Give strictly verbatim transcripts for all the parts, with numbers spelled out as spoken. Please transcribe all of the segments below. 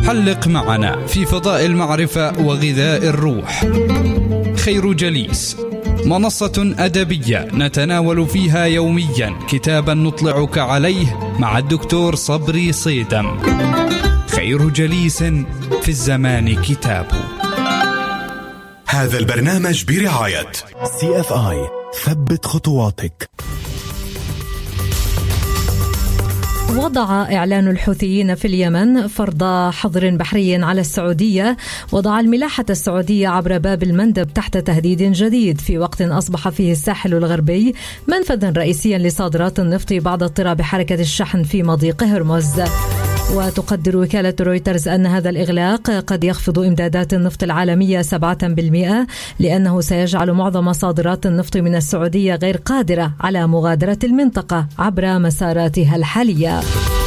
حلق معنا في فضاء المعرفة وغذاء الروح. خير جليس، منصة أدبية نتناول فيها يوميا كتابا نطلعك عليه مع الدكتور صبري صيدم. خير جليس في الزمان كتاب. هذا البرنامج برعاية سي اف آي. ثبت خطواتك. وضع إعلان الحوثيين في اليمن فرض حظر بحري على السعودية، وضع الملاحة السعودية عبر باب المندب تحت تهديد جديد في وقت أصبح فيه الساحل الغربي منفذا رئيسيا لصادرات النفط بعد اضطراب حركة الشحن في مضيق هرمز. وتقدر وكالة رويترز أن هذا الإغلاق قد يخفض إمدادات النفط العالمية سبعة بالمئة، لأنه سيجعل معظم صادرات النفط من السعودية غير قادرة على مغادرة المنطقة عبر مساراتها الحالية.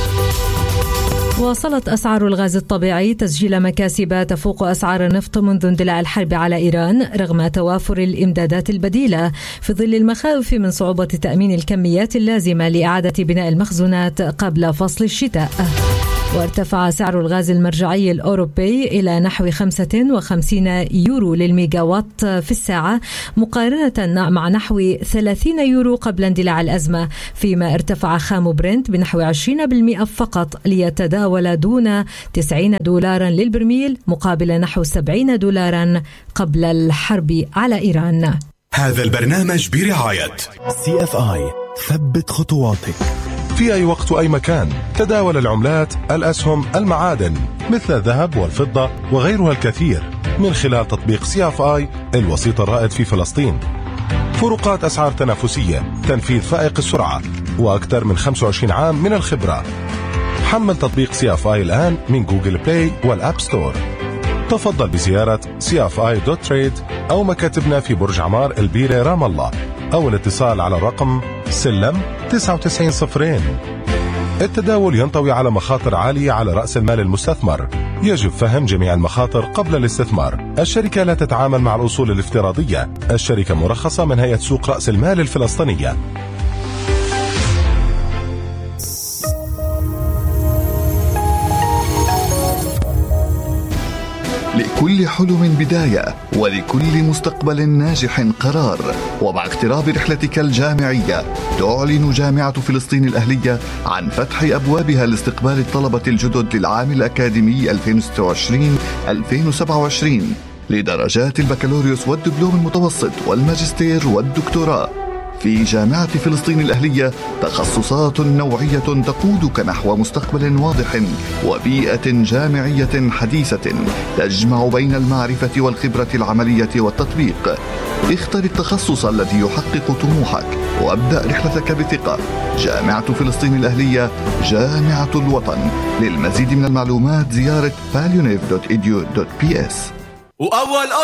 واصلت أسعار الغاز الطبيعي تسجيل مكاسب تفوق أسعار النفط منذ اندلاع الحرب على إيران، رغم توافر الإمدادات البديلة في ظل المخاوف من صعوبة تأمين الكميات اللازمة لإعادة بناء المخزونات قبل فصل الشتاء. وارتفع سعر الغاز المرجعي الأوروبي إلى نحو خمسة وخمسين يورو للميجاوات في الساعة، مقارنة مع نحو ثلاثين يورو قبل اندلاع الأزمة، فيما ارتفع خام برنت بنحو عشرين بالمئة فقط ليتداول دون تسعين دولارا للبرميل مقابل نحو سبعين دولارا قبل الحرب على إيران. هذا البرنامج برعاية سي اف آي. ثبت خطواتك. في أي وقت وأي مكان تداول العملات، الأسهم، المعادن مثل الذهب والفضة وغيرها الكثير من خلال تطبيق سي اف آي الوسيط الرائد في فلسطين. فروقات أسعار تنافسية، تنفيذ فائق السرعة، وأكثر من خمسة وعشرين عام من الخبرة. حمل تطبيق سي اف آي الآن من جوجل بلاي والأب ستور. تفضل بزيارة سي اف آي دوت تريد أو مكاتبنا في برج عمار البيرة رام الله، أو الاتصال على الرقم سلم تسعة وتسعين صفرين. التداول ينطوي على مخاطر عالية على رأس المال المستثمر. يجب فهم جميع المخاطر قبل الاستثمار. الشركة لا تتعامل مع الأصول الافتراضية. الشركة مرخصة من هيئة سوق رأس المال الفلسطينية. لكل حلم بداية، ولكل مستقبل ناجح قرار. ومع اقتراب رحلتك الجامعية، تعلن جامعة فلسطين الأهلية عن فتح أبوابها لاستقبال الطلبة الجدد للعام الأكاديمي ألفين وستة وعشرين ألفين وسبعة وعشرين لدرجات البكالوريوس والدبلوم المتوسط والماجستير والدكتوراه. في جامعة فلسطين الأهلية تخصصات نوعية تقودك نحو مستقبل واضح وبيئة جامعية حديثة تجمع بين المعرفة والخبرة العملية والتطبيق. اختر التخصص الذي يحقق طموحك وابدأ رحلتك بثقة. جامعة فلسطين الأهلية، جامعة الوطن. للمزيد من المعلومات زيارة باليونيف دوت إي دي يو دوت بي إس.